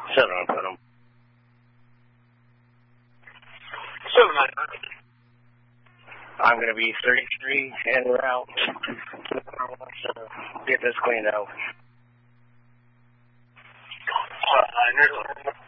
7 on Putnam. 7 on Putnam. I'm going to be 33 and route. Get this cleaned out. Here's